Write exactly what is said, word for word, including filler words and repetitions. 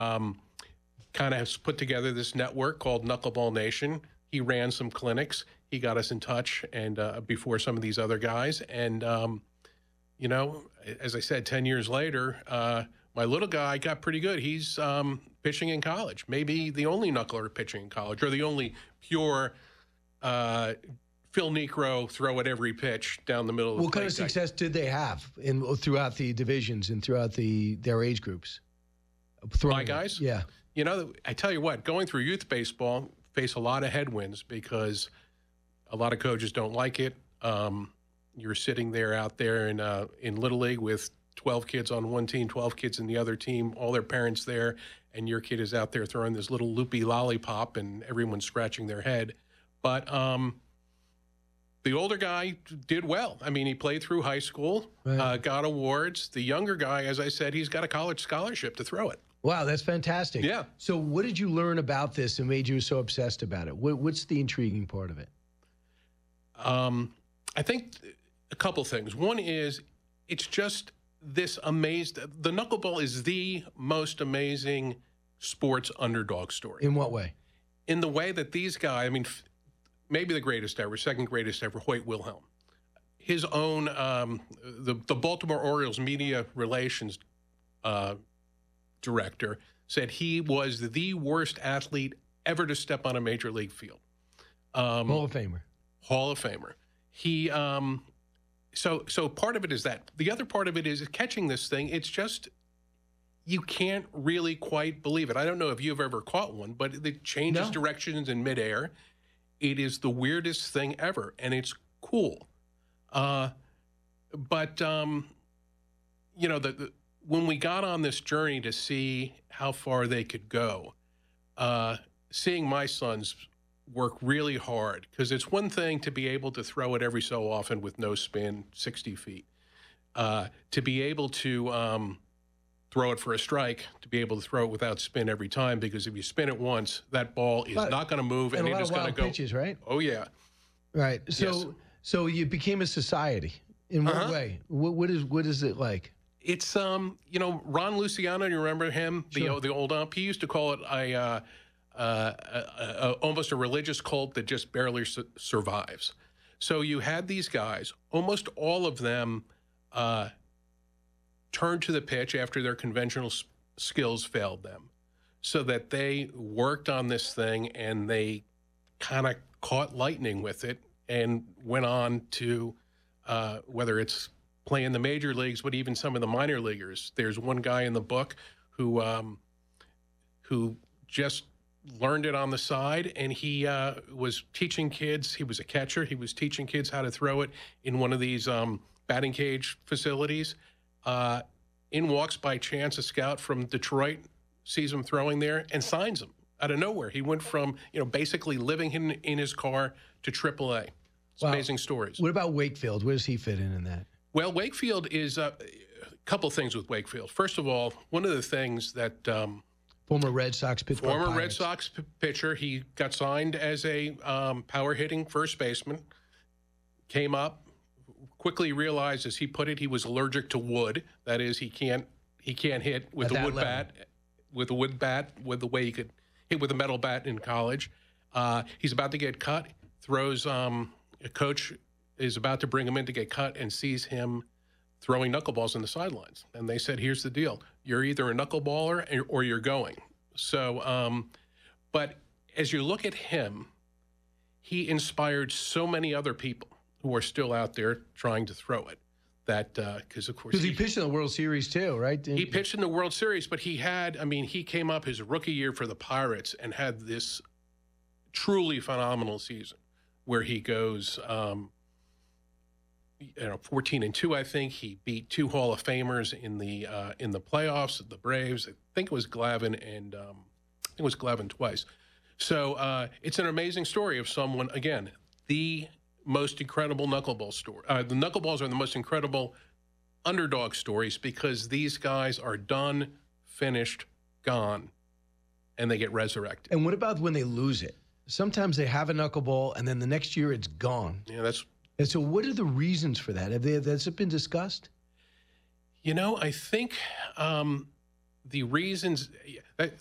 um, kind of has put together this network called Knuckleball Nation. He ran some clinics. He got us in touch and uh, before some of these other guys. And, um, you know, as I said, ten years later, uh, my little guy got pretty good. He's um, pitching in college, maybe the only knuckler pitching in college, or the only pure uh, Phil Niekro throw at every pitch down the middle of the What kind of plate guy. success did they have in throughout the divisions and throughout the their age groups? Throwing My it. guys? Yeah. You know, I tell you what, going through youth baseball, face a lot of headwinds because a lot of coaches don't like it. Um, you're sitting there out there in uh, in Little League with twelve kids on one team, twelve kids in the other team, all their parents there, and your kid is out there throwing this little loopy lollipop and everyone's scratching their head. But um, the older guy did well. I mean, he played through high school, Right. uh, got awards. The younger guy, as I said, he's got a college scholarship to throw it. Wow, that's fantastic. Yeah. So what did you learn about this and made you so obsessed about it? What, what's the intriguing part of it? Um, I think a couple things. One is it's just this amazed. The knuckleball is the most amazing sports underdog story. In what way? In the way that these guys, I mean, f- maybe the greatest ever, second greatest ever, Hoyt Wilhelm. His own, um, the, the Baltimore Orioles media relations uh, director said he was the worst athlete ever to step on a major league field. Um, Hall of Famer. Hall of Famer. He, um, so, so part of it is that. The other part of it is catching this thing. It's just, you can't really quite believe it. I don't know if you've ever caught one, but it changes No. directions in midair. It is the weirdest thing ever, and it's cool. Uh, but, um, you know, the, the, when we got on this journey to see how far they could go, uh, seeing my sons work really hard, because it's one thing to be able to throw it every so often with no spin, sixty feet. Uh, to be able to um, throw it for a strike, to be able to throw it without spin every time, because if you spin it once, that ball is But- not going to move, And and, a it lot is of going to wild go. pitches, right? Oh, yeah. Right. So, Yes. so you became a society. In what Uh-huh. way? What, what is what is it like? It's, um, you know, Ron Luciano, you remember him? Sure. The, the old ump? He used to call it a, uh, uh, a, a, a, almost a religious cult that just barely su- survives. So you had these guys, almost all of them uh, turned to the pitch after their conventional s- skills failed them, so that they worked on this thing and they kind of caught lightning with it and went on to, uh, whether it's play in the major leagues, but even some of the minor leaguers. There's one guy in the book who um, who just learned it on the side, and he uh, was teaching kids. He was a catcher. He was teaching kids how to throw it in one of these um, batting cage facilities. Uh, in walks by chance a scout from Detroit, sees him throwing there, and signs him out of nowhere. He went from, you know, basically living in, in his car to triple A. It's Wow. amazing stories. What about Wakefield? Where does he fit in in that? Well, Wakefield is uh, a couple things with Wakefield. First of all, one of the things that um, Former Red Sox pitcher. former Red Sox p- pitcher, he got signed as a um, power hitting first baseman, came up, quickly realized, as he put it, he was allergic to wood. That is, he can't he can't hit with At a that wood level. bat, with a wood bat, with the way he could hit with a metal bat in college. Uh, he's about to get cut. Throws um, a coach is about to bring him in to get cut and sees him throwing knuckleballs on the sidelines. And they said, here's the deal. You're either a knuckleballer or you're going. So, um, but as you look at him, he inspired so many other people who are still out there trying to throw it. That, because uh, of course, Because he pitched in the World Series too, right? he pitched in the World Series, but he had, I mean, he came up his rookie year for the Pirates and had this truly phenomenal season where he goes, um, you know, fourteen and two, I think. He beat two Hall of Famers in the uh, in the playoffs, the Braves. I think it was Glavine and um, I think it was Glavine twice. So uh, it's an amazing story of someone, again, the most incredible knuckleball story. Uh, the knuckleballs are the most incredible underdog stories because these guys are done, finished, gone, and they get resurrected. And what about when they lose it? Sometimes they have a knuckleball, and then the next year it's gone. Yeah, that's. And so, what are the reasons for that? Have they, has it been discussed? You know, I think um, the reasons that